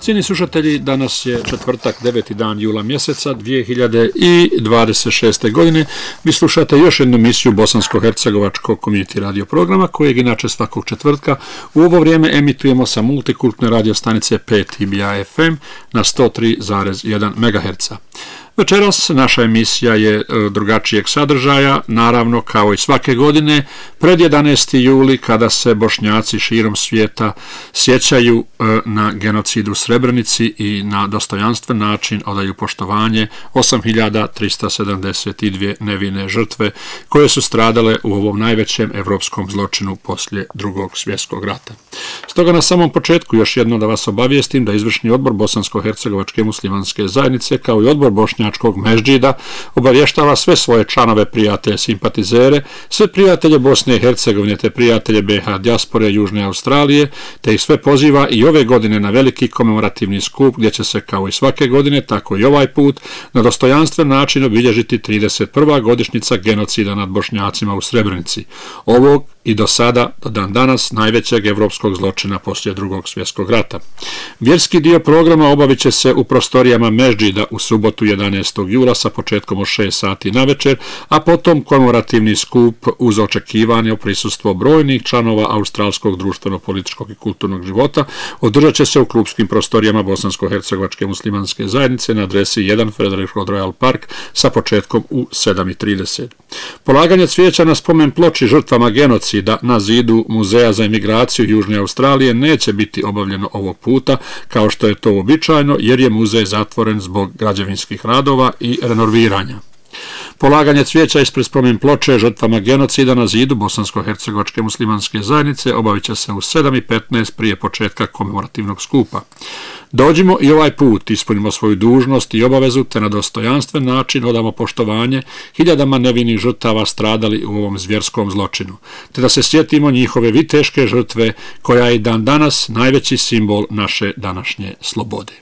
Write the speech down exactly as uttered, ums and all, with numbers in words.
Cijeni slušatelji, danas je četvrtak, deveti dan jula mjeseca dvije hiljade dvadeset šeste. godine. Vi slušate još jednu emisiju bosansko-hercegovačkog community radio programa, kojeg inače svakog četvrtka u ovo vrijeme emitujemo sa multikultne radio stanice pet I B A F M na sto tri zarez jedan megaherca. Večeras naša emisija je drugačijeg sadržaja, naravno kao i svake godine, pred jedanaesti juli kada se Bošnjaci širom svijeta sjećaju na genocid u Srebrenici i na dostojanstven način odaju poštovanje osam hiljada trista sedamdeset dvije nevine žrtve koje su stradale u ovom najvećem evropskom zločinu poslije drugog svjetskog rata. Stoga na samom početku još jedno da vas obavijestim da izvršni odbor Bosansko-hercegovačke muslimanske zajednice kao i odbor Bošnjačkog mežđida obavještava sve svoje članove, prijatelje, simpatizere, sve prijatelje Bosne i Hercegovine te prijatelje B iH dijaspore Južne Australije, te ih sve poziva i ove godine na veliki komemorativni skup gdje će se kao i svake godine, tako i ovaj put, na dostojanstven način obilježiti trideset prva godišnjica genocida nad Bošnjacima u Srebrenici, ovog i do sada, do dan danas, najvećeg evropskog zločina poslije drugog svjetskog rata. Vjerski dio programa obavit će se u prostorijama mežđida u subotu jedanaestog jula sa početkom od šest sati na večer, a potom komemorativni skup uz očekivanje o prisustvu brojnih članova australskog društveno-političkog i kulturnog života održat će se u klubskim prostorijama Bosansko-hercegovačke muslimanske zajednice na adresi jedan Frederick Road Royal Park sa početkom u sedam i trideset. Polaganje cvijeća na spomen ploči žrtvama genocida da na zidu Muzeja za imigraciju Južne Australije neće biti obavljeno ovog puta, kao što je to uobičajeno, jer je muzej zatvoren zbog građevinskih radova i renoviranja. Polaganje cvijeća ispred spomen ploče žrtvama genocida na zidu Bosansko-hercegovačke muslimanske zajednice obavit će se u sedam i petnaest prije početka komemorativnog skupa. Dođimo i ovaj put, ispunimo svoju dužnost i obavezu, te na dostojanstven način odamo poštovanje hiljadama nevinih žrtava stradali u ovom zvjerskom zločinu, te da se sjetimo njihove viteške žrtve koja je dan danas najveći simbol naše današnje slobode.